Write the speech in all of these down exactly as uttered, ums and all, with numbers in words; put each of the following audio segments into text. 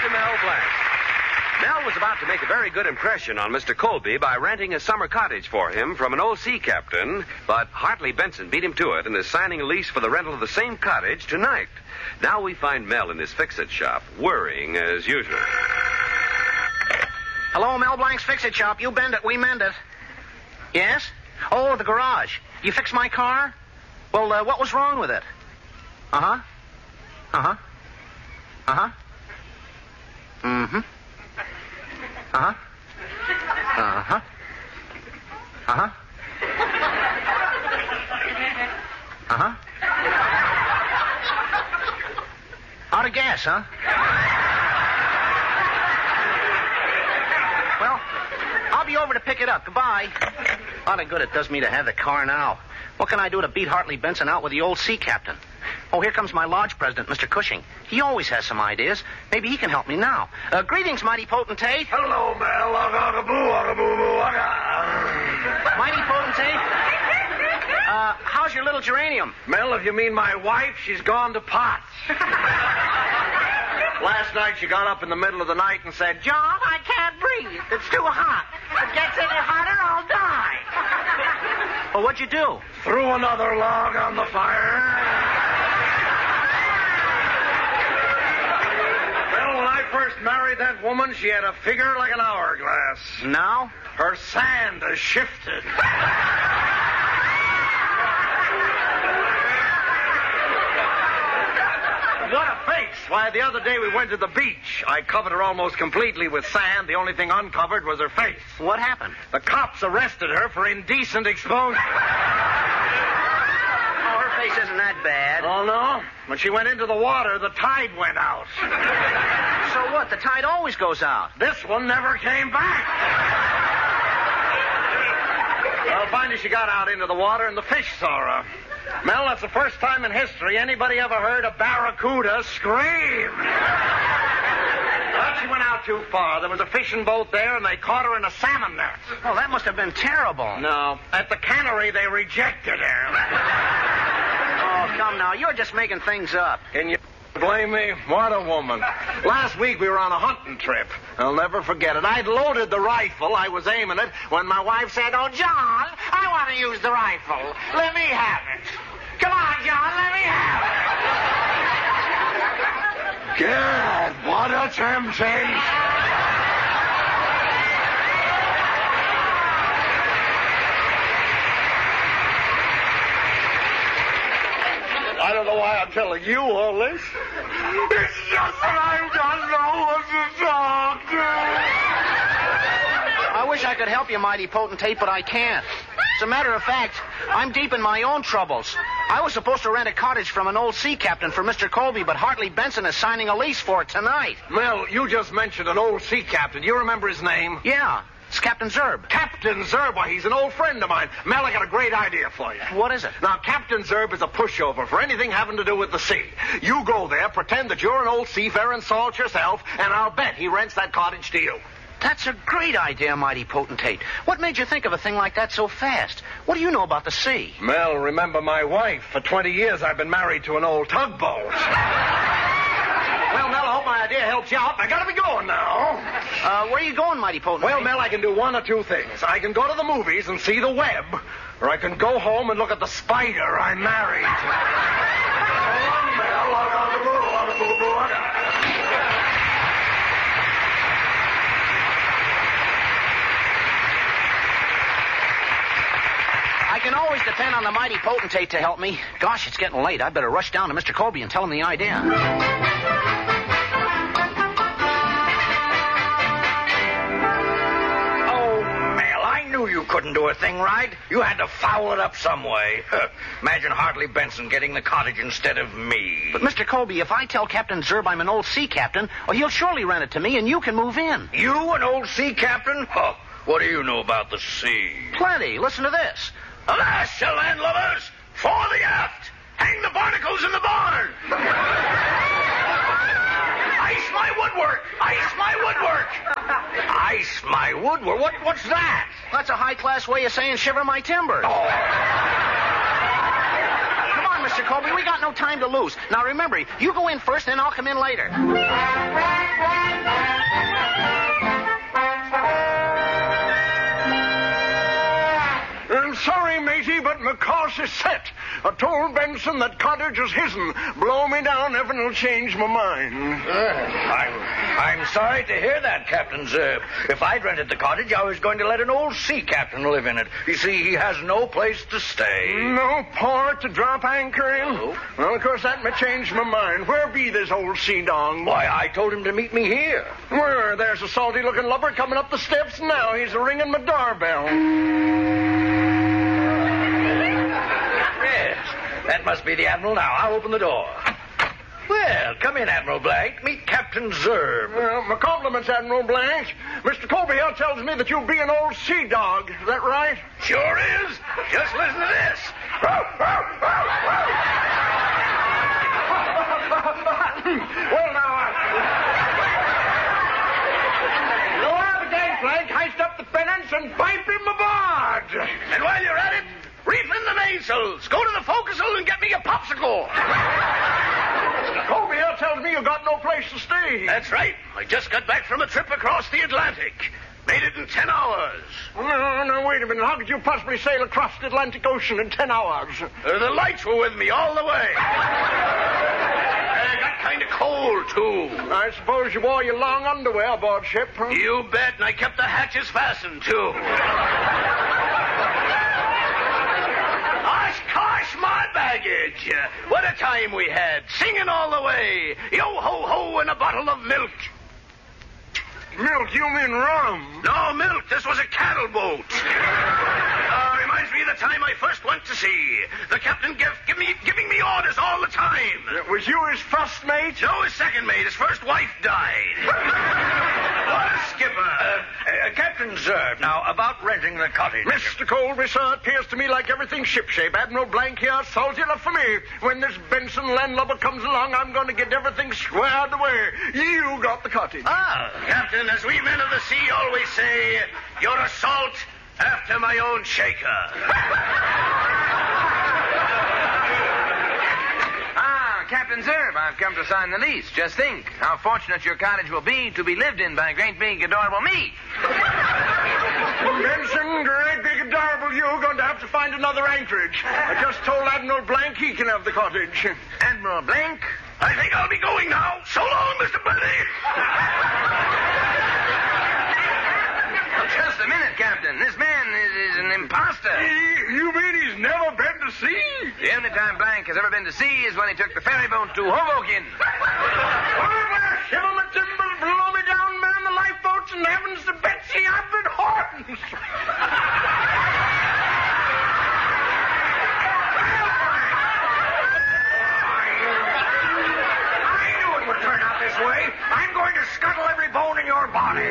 to Mel Blanc. Mel was about to make a very good impression on Mister Colby by renting a summer cottage for him from an old sea captain, but Hartley Benson beat him to it and is signing a lease for the rental of the same cottage tonight. Now we find Mel in his fix-it shop, worrying as usual. Hello, Mel Blanc's fix-it shop. You bend it, we mend it. Yes? Oh, the garage. You fixed my car? Well, uh, what was wrong with it? Uh-huh. Uh-huh. Uh-huh. Mm-hmm. Uh-huh. Uh-huh. Uh-huh. Uh-huh. Out of gas, huh? Well, I'll be over to pick it up. Goodbye. A lot of good it does me to have the car now. What can I do to beat Hartley Benson out with the old sea captain? Oh, here comes my lodge president, Mister Cushing. He always has some ideas. Maybe he can help me now. Uh, greetings, mighty potentate. Hello, Mel. Mighty potentate. Uh, how's your little geranium? Mel, if you mean my wife, she's gone to pot. Last night she got up in the middle of the night and said, John, I can't breathe. It's too hot. If it gets any hotter, I'll die. Well, what'd you do? Threw another log on the fire. Well, when I first married that woman, she had a figure like an hourglass. Now? Her sand has shifted. What a face! Why, the other day we went to the beach. I covered her almost completely with sand. The only thing uncovered was her face. What happened? The cops arrested her for indecent exposure. Oh, her face isn't that bad. Oh, no? When she went into the water, the tide went out. So what? The tide always goes out. This one never came back. Well, finally she got out into the water and the fish saw her. Mel, that's the first time in history anybody ever heard a barracuda scream. But she went out too far. There was a fishing boat there, and they caught her in a salmon net. Oh, that must have been terrible. No. At the cannery, they rejected her. Oh, come now. You're just making things up. Can you blame me? What a woman. Last week we were on a hunting trip. I'll never forget it. I'd loaded the rifle. I was aiming it when my wife said, "Oh, John, I want to use the rifle. Let me have it. Come on, John, let me have it." God, what a temptation. I don't know why I'm telling you all this. It's just that I don't know what to talk to. I wish I could help you, mighty potentate, but I can't. As a matter of fact, I'm deep in my own troubles. I was supposed to rent a cottage from an old sea captain for Mister Colby, but Hartley Benson is signing a lease for it tonight. Mel, you just mentioned an old sea captain. You remember his name? Yeah, it's Captain Zerb. Captain Zerb? Why, he's an old friend of mine. Mel, I got a great idea for you. What is it? Now, Captain Zerb is a pushover for anything having to do with the sea. You go there, pretend that you're an old seafaring salt yourself, and I'll bet he rents that cottage to you. That's a great idea, mighty potentate. What made you think of a thing like that so fast? What do you know about the sea? Mel, remember my wife. For twenty years, I've been married to an old tugboat. Well, Mel, I hope my idea helps you out. I gotta be going now. Uh, where are you going, mighty potentate? Well, Mel, I can do one or two things. I can go to the movies and see the web, or I can go home and look at the spider I married. I can always depend on the mighty potentate to help me. Gosh, it's getting late. I better rush down to Mister Colby and tell him the idea. Oh, Mel, I knew you couldn't do a thing right. You had to foul it up some way. Imagine Hartley Benson getting the cottage instead of me. But, Mister Colby, if I tell Captain Zerb I'm an old sea captain, well, he'll surely rent it to me and you can move in. You, an old sea captain? Huh. What do you know about the sea? Plenty. Listen to this. Alas, you landlubbers! For the aft! Hang the barnacles in the barn! Ice my woodwork! Ice my woodwork! Ice my woodwork? What, what's that? That's a high-class way of saying shiver my timbers. Oh. Come on, Mister Mister Colby, we got no time to lose. Now, remember, you go in first, then I'll come in later. I'm sorry, matey, but my course is set. I told Benson that cottage was his'n. Blow me down, Evan will change my mind. Uh, I'm, I'm sorry to hear that, Captain Zerb. If I'd rented the cottage, I was going to let an old sea captain live in it. You see, he has no place to stay. No port to drop anchor in? No. Well, of course, that may change my mind. Where be this old sea dog? Why, I told him to meet me here. Where? There's a salty-looking lubber coming up the steps now. He's ringing my doorbell. Yes, that must be the Admiral now. I'll open the door. Well, come in, Admiral Blank. Meet Captain Zerb. Well, my compliments, Admiral Blank. Mister Colby here tells me that you'll be an old sea dog. Is that right? Sure is. Just listen to this. Well, now, uh... go out the gangplank, heist up the pennants, and pipe him aboard. And while you're at it, reef in the mainsails. Go to the forecastle and get me a popsicle. Colby here tells me you got no place to stay. That's right. I just got back from a trip across the Atlantic. Made it in ten hours. No, no, wait a minute. How could you possibly sail across the Atlantic Ocean in ten hours? Uh, the lights were with me all the way. I got kind of cold, too. I suppose you wore your long underwear aboard ship, huh? You bet, and I kept the hatches fastened, too. Gosh, gosh, my baggage. Uh, what a time we had, singing all the way. Yo-ho-ho and a bottle of milk. Milk? You mean rum? No, milk. This was a cattle boat. Uh, reminds me of the time I first went to sea. The captain give, give me, giving me orders all the time. Uh, was you his first mate? No, his second mate. His first wife died. What a skipper. Uh, uh, Captain Zerb, now, about renting the cottage. Mister Colby, sir, it appears to me like everything's shipshape. Admiral Blank here, salty enough for me. When this Benson landlubber comes along, I'm going to get everything squared away. You got the cottage. Ah, Captain, as we men of the sea always say, you're a salt after my own shaker. Ah, Captain Zerb, I've come to sign the lease. Just think how fortunate your cottage will be to be lived in by great big adorable me. Benson, great big adorable you, going to have to find another anchorage. I just told Admiral Blank he can have the cottage. Admiral Blank? I think I'll be going now. So long, Mister Benny. Just a minute, Captain. This man is, is an imposter. He, you mean he's never been to sea? The only time Blank has ever been to sea is when he took the ferry boat to Hoboken. Shiver my timbers, blow me down, man, the lifeboats, and heavens to Betsy Alfred Hortons. I knew it would turn out this way. I'm going to scuttle every bone in your body.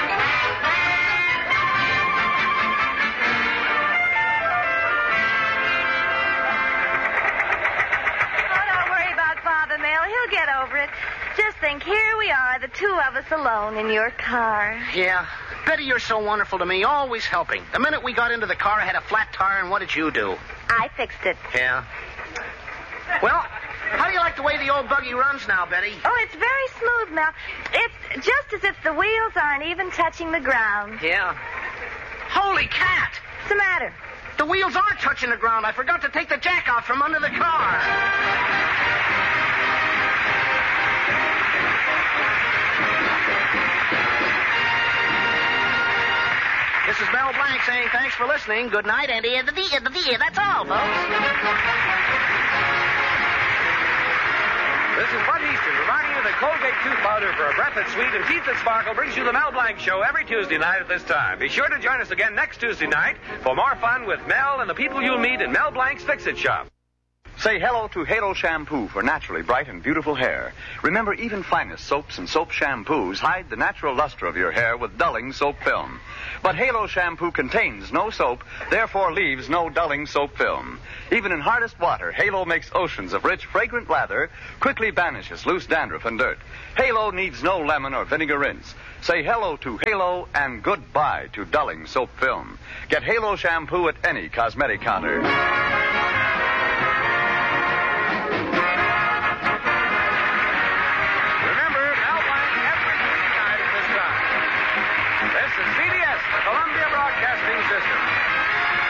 Father Mel, he'll get over it. Just think, here we are, the two of us alone in your car. Yeah. Betty, you're so wonderful to me, always helping. The minute we got into the car, I had a flat tire, and what did you do? I fixed it. Yeah. Well, how do you like the way the old buggy runs now, Betty? Oh, it's very smooth, Mel. It's just as if the wheels aren't even touching the ground. Yeah. Holy cat! What's the matter? The wheels are touching the ground. I forgot to take the jack out from under the car. This is Mel Blanc saying thanks for listening. Good night, and the the the that's all, folks. This is Bud Easton reminding you that Colgate Tooth Powder for a breath that's sweet and teeth that sparkle brings you the Mel Blanc Show every Tuesday night at this time. Be sure to join us again next Tuesday night for more fun with Mel and the people you'll meet in Mel Blanc's Fix-It Shop. Say hello to Halo Shampoo for naturally bright and beautiful hair. Remember, even finest soaps and soap shampoos hide the natural luster of your hair with dulling soap film. But Halo Shampoo contains no soap, therefore leaves no dulling soap film. Even in hardest water, Halo makes oceans of rich, fragrant lather, quickly banishes loose dandruff and dirt. Halo needs no lemon or vinegar rinse. Say hello to Halo and goodbye to dulling soap film. Get Halo Shampoo at any cosmetic counter.